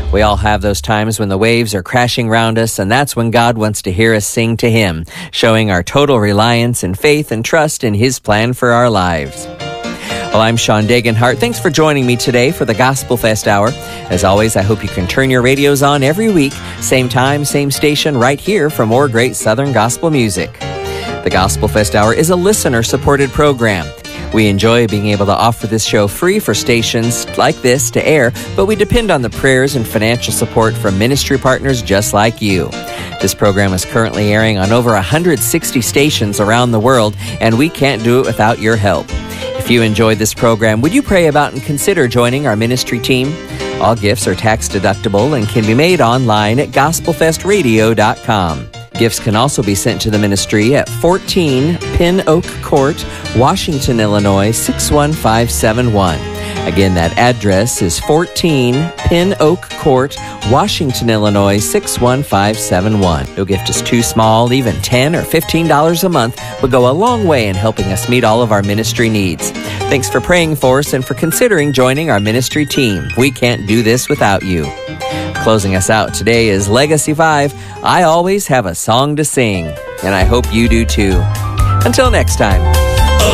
We all have those times when the waves are crashing around us, and that's when God wants to hear us sing to Him, showing our total reliance and faith and trust in His plan for our lives. Well, I'm Sean Dagenhart. Thanks for joining me today for the Gospel Fest Hour. As always, I hope you can turn your radios on every week, same time, same station, right here for more great Southern gospel music. The Gospel Fest Hour is a listener-supported program. We enjoy being able to offer this show free for stations like this to air, but we depend on the prayers and financial support from ministry partners just like you. This program is currently airing on over 160 stations around the world, and we can't do it without your help. If you enjoyed this program, would you pray about and consider joining our ministry team? All gifts are tax deductible and can be made online at gospelfestradio.com. Gifts can also be sent to the ministry at 14 Pin Oak Court, Washington, Illinois, 61571. Again, that address is 14 Pin Oak Court, Washington, Illinois, 61571. No gift is too small. Even $10 or $15 a month would go a long way in helping us meet all of our ministry needs. Thanks for praying for us and for considering joining our ministry team. We can't do this without you. Closing us out today is Legacy 5, I Always Have a Song to Sing, and I hope you do too. Until next time.